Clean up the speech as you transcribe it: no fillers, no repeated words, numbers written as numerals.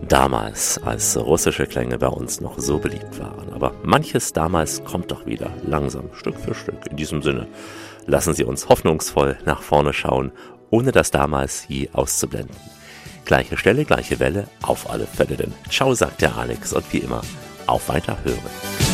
Damals, als russische Klänge bei uns noch so beliebt waren. Aber manches damals kommt doch wieder, langsam, Stück für Stück. In diesem Sinne, lassen Sie uns hoffnungsvoll nach vorne schauen, ohne das damals je auszublenden. Gleiche Stelle, gleiche Welle, auf alle Fälle denn. Ciao, sagt der Alex und wie immer, auf Weiterhören.